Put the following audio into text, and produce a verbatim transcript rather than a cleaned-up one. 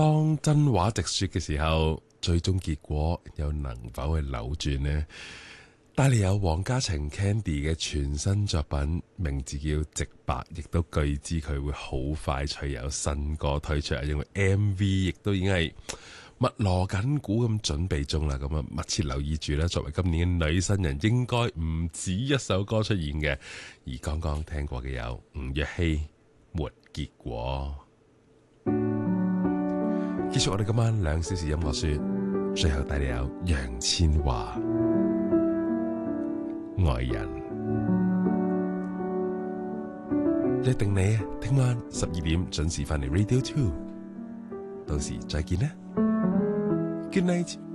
當真話直說嘅時候，最終結果又能否去扭轉呢？帶嚟有黃家晴 Candy 嘅全新作品，名字叫《直白》，亦都據知佢會好快脆有新歌推出，因為 M V 亦都已經係密鑼緊鼓咁準備中啦。咁啊，密切留意住啦。作為今年嘅女新人，應該唔止一首歌出現嘅。而剛剛聽過嘅有吳若希《沒結果》。結束我哋今晚兩小時音樂說，最後帶嚟有楊千嬅愛人。約定你聽晚十二點準時翻嚟 Radio Two， 到時再見啦。Good night。